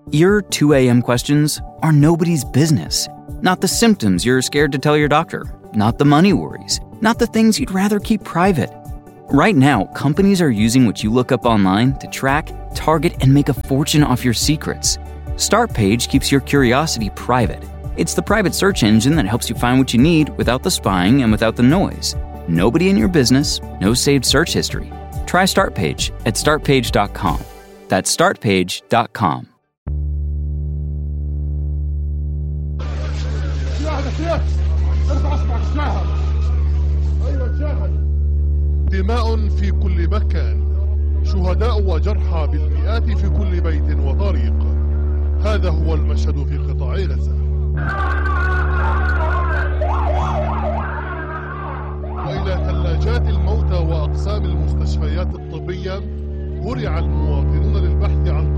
Your 2 a.m. questions are nobody's business. Not the symptoms you're scared to tell your doctor. Not the money worries. Not the things you'd rather keep private. Right now, companies are using what you look up online to track, target, and make a fortune off your secrets. Startpage keeps your curiosity private. It's the private search engine that helps you find what you need without the spying and without the noise. Nobody in your business, no saved search history. Try Startpage at startpage.com. That's startpage.com. دماء في كل مكان، شهداء وجرحى بالمئات في كل بيت وطريق. هذا هو المشهد في قطاع غزة. وإلى ثلاجات الموتى وأقسام المستشفيات الطبية هرع المواطنون للبحث عن